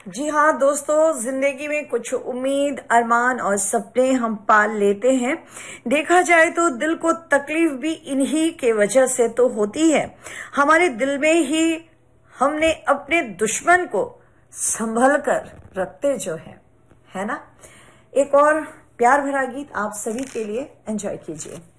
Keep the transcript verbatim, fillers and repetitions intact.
जी हाँ दोस्तों, जिंदगी में कुछ उम्मीद, अरमान और सपने हम पाल लेते हैं। देखा जाए तो दिल को तकलीफ भी इन्हीं के वजह से तो होती है। हमारे दिल में ही हमने अपने दुश्मन को संभल कर रखते जो है है ना। एक और प्यार भरा गीत आप सभी के लिए एंजॉय कीजिए।